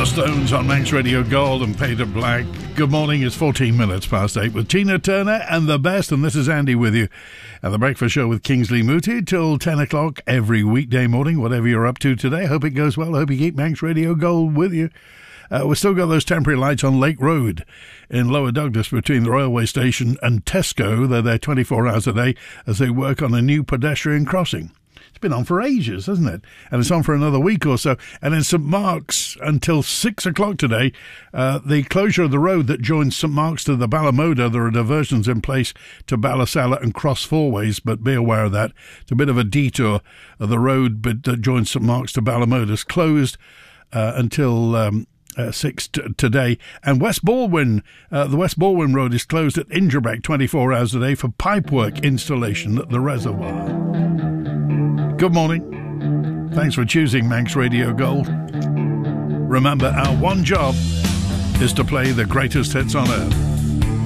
The Stones on Manx Radio Gold and Peter Black. Good morning, it's 14 minutes past 8 with Tina Turner and the best, and this is Andy with you at The Breakfast Show with Kingsley Moody till 10 o'clock every weekday morning, whatever you're up to today. Hope it goes well, hope you keep Manx Radio Gold with you. We've still got those temporary lights on Lake Road in Lower Douglas between the railway station and Tesco. They're there 24 hours a day as they work on a new pedestrian crossing. It's been on for ages, hasn't it? And it's on for another week or so. And in St Mark's until 6 o'clock today, the closure of the road that joins St Mark's to the Balamoda, there are diversions in place to Ballasalla and Cross Fourways, but be aware of that. It's a bit of a detour of the road that joins St Mark's to Balamoda. It's closed until 6 today. And West Baldwin, the West Baldwin Road is closed at Inverbeck 24 hours a day for pipework installation at the reservoir. Good morning. Thanks for choosing Manx Radio Gold. Remember, our one job is to play the greatest hits on earth.